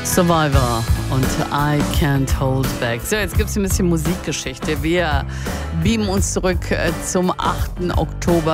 Survivor und I Can't Hold Back. So, jetzt gibt es ein bisschen Musikgeschichte. Wir beamen uns zurück zum 8. Oktober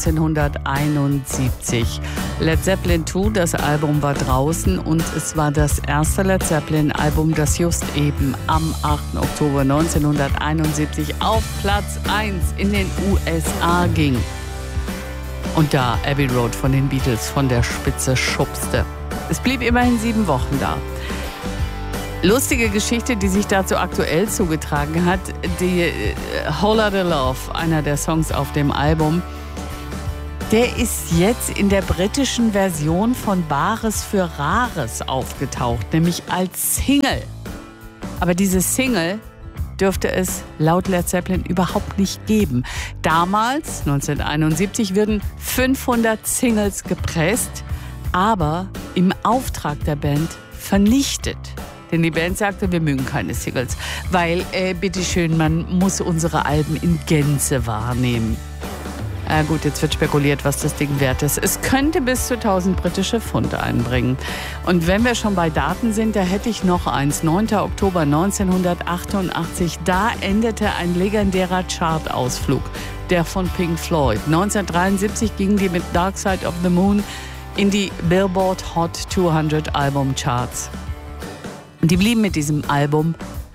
1971. Led Zeppelin 2, das Album war draußen und es war das erste Led Zeppelin-Album, das just eben am 8. Oktober 1971 auf Platz 1 in den USA ging. Und da Abbey Road von den Beatles von der Spitze schubste. Es blieb immerhin 7 Wochen da. Lustige Geschichte, die sich dazu aktuell zugetragen hat, die Whole Lotta Love, einer der Songs auf dem Album, der ist jetzt in der britischen Version von Bares für Rares aufgetaucht, nämlich als Single. Aber diese Single dürfte es laut Led Zeppelin überhaupt nicht geben. Damals, 1971, wurden 500 Singles gepresst, aber im Auftrag der Band vernichtet. Denn die Band sagte, wir mögen keine Singles, weil, bitteschön, man muss unsere Alben in Gänze wahrnehmen. Gut, jetzt wird spekuliert, was das Ding wert ist. Es könnte bis zu 1000 britische Pfund einbringen. Und wenn wir schon bei Daten sind, da hätte ich noch eins. 9. Oktober 1988, da endete ein legendärer Chartausflug, der von Pink Floyd. 1973 gingen die mit Dark Side of the Moon in die Billboard Hot 200 Albumcharts. Und die blieben mit diesem Album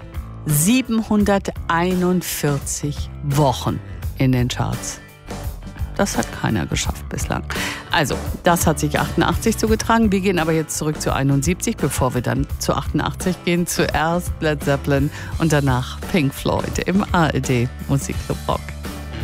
741 Wochen in den Charts. Das hat keiner geschafft bislang. Also, das hat sich 88 zugetragen. Wir gehen aber jetzt zurück zu 71, bevor wir dann zu 88 gehen. Zuerst Led Zeppelin und danach Pink Floyd im ARD Musikclub Rock.